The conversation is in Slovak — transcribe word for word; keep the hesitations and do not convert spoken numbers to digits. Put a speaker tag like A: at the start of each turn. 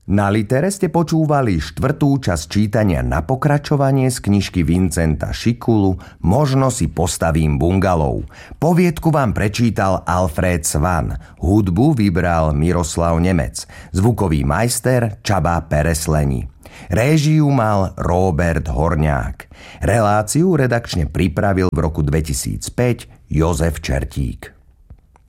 A: Na Litere ste počúvali štvrtú časť čítania na pokračovanie z knižky Vincenta Šikulu Možno si postavím bungalov. Poviedku vám prečítal Alfred Svan, hudbu vybral Miroslav Nemec, zvukový majster Csaba Peresleni. Réžiu mal Róbert Horňák. Reláciu redakčne pripravil v roku dvetisícpäť Jozef Čertík.